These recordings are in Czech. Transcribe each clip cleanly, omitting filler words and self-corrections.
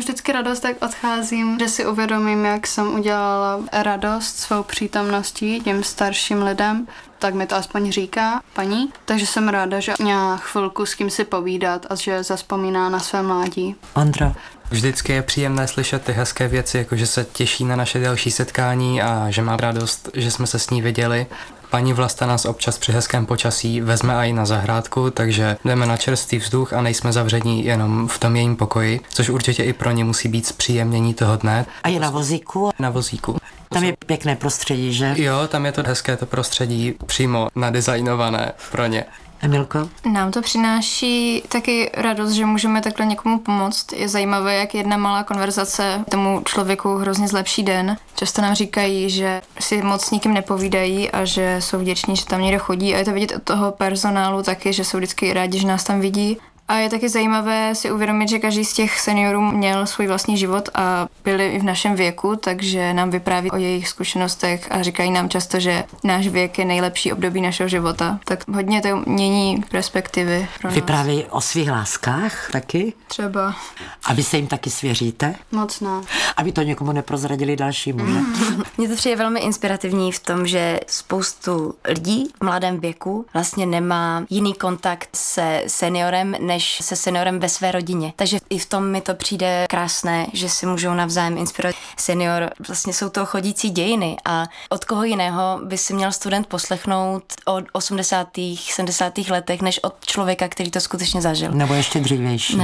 vždycky radost, jak odcházím, že si uvědomím, jak jsem udělala radost svou přítomností těm starším lidem. Tak mi to aspoň říká paní. Takže jsem ráda, že měla chvilku s kým si povídat a že zazpomíná na své mládí. Ondro. Vždycky je příjemné slyšet ty hezké věci, jako že se těší na naše další setkání a že má radost, že jsme se s ní viděli. Paní Vlasta nás občas při hezkém počasí vezme i na zahrádku, takže jdeme na čerstvý vzduch a nejsme zavření jenom v tom jejím pokoji, což určitě i pro ně musí být zpříjemnění toho dne. A je na vozíku? Na vozíku. Tam je pěkné prostředí, že? Jo, tam je to hezké to prostředí přímo nadizajnované pro ně. Emilko? Nám to přináší taky radost, že můžeme takhle někomu pomoct. Je zajímavé, jak jedna malá konverzace tomu člověku hrozně zlepší den. Často nám říkají, že si moc s nikým nepovídají a že jsou vděční, že tam někdo chodí a je to vidět od toho personálu taky, že jsou vždycky rádi, že nás tam vidí. A je taky zajímavé si uvědomit, že každý z těch seniorů měl svůj vlastní život a byli i v našem věku, takže nám vypráví o jejich zkušenostech a říkají nám často, že náš věk je nejlepší období našeho života. Tak hodně to mění perspektivy pro nás. Vyprávějí o svých láskách taky? Třeba. A vy se jim taky svěříte? Moc ne. Aby to někomu neprozradili dalšímu, že? Mně to přijde velmi inspirativní v tom, že spoustu lidí v mladém věku vlastně nemá jiný kontakt se seniorem, než se seniorem ve své rodině. Takže i v tom mi to přijde krásné, že si můžou navzájem inspirovat. Senior vlastně jsou to chodící dějiny a od koho jiného by si měl student poslechnout o 80. 70. letech, než od člověka, který to skutečně zažil. Nebo ještě dřívější.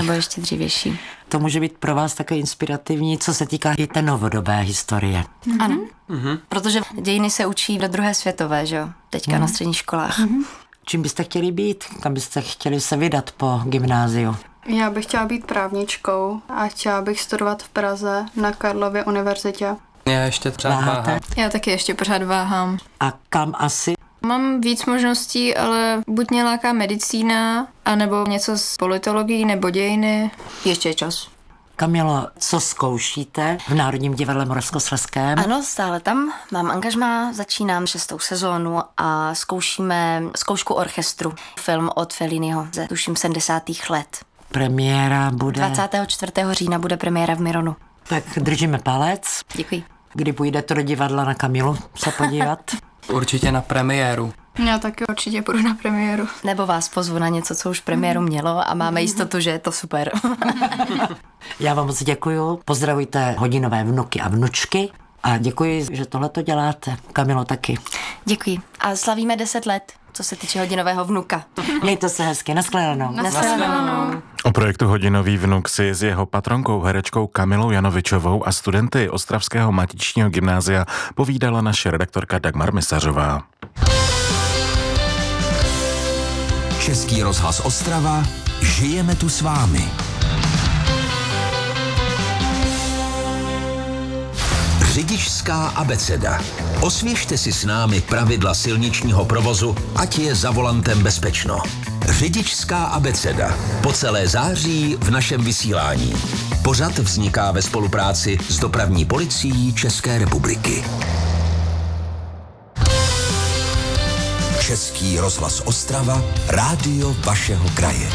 To může být pro vás také inspirativní, co se týká i té novodobé historie. Ano. Protože dějiny se učí do druhé světové, že jo? Teďka na středních školách. Čím byste chtěli být? Kam byste chtěli se vydat po gymnáziu? Já bych chtěla být právničkou a chtěla bych studovat v Praze na Karlově univerzitě. Já ještě třeba váhám. Já taky ještě pořád váhám. A kam asi? Mám víc možností, ale buď mě láká medicína, anebo něco s politologií nebo dějiny. Ještě je čas. Kamilo, co zkoušíte v Národním divadle Moravskoslezském? Ano, stále tam mám angažmá, začínám 6. sezónu a zkoušíme zkoušku orchestru. Film od Felliniho ze tuším 70. let. Premiéra bude... 24. října bude premiéra v Mironu. Tak držíme palec. Děkuji. Kdy půjdete do divadla na Kamilu se podívat? Určitě na premiéru. Já taky určitě půjdu na premiéru. Nebo vás pozvu na něco, co už premiéru mělo a máme jistotu, že je to super. Já vám moc děkuju, pozdravujte hodinové vnuky a vnučky a děkuji, že tohleto děláte. Kamilo taky. Děkuji. A slavíme 10 let, co se týče hodinového vnuka. Mějte se hezky, nashledanou. Nashledanou. O projektu Hodinový vnuk si s jeho patronkou herečkou Kamilou Janovičovou a studenty Ostravského matičního gymnázia povídala naše redaktorka Dagmar Misařová. Český rozhlas Ostrava, žijeme tu s vámi. Řidičská abeceda. Osvěžte si s námi pravidla silničního provozu, ať je za volantem bezpečno. Řidičská abeceda. Po celé září v našem vysílání. Pořad vzniká ve spolupráci s Dopravní policií České republiky. Český rozhlas Ostrava, rádio vašeho kraje.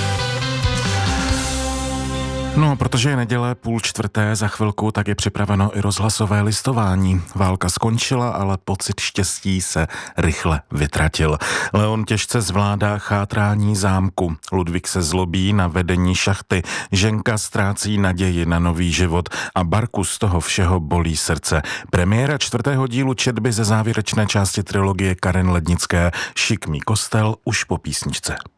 No, protože je neděle 3:30 za chvilku, tak je připraveno i rozhlasové listování. Válka skončila, ale pocit štěstí se rychle vytratil. Leon těžce zvládá chátrání zámku. Ludvík se zlobí na vedení šachty. Ženka ztrácí naději na nový život a Barku z toho všeho bolí srdce. Premiéra 4. dílu četby ze závěrečné části trilogie Karen Lednické Šikmý kostel už po písničce.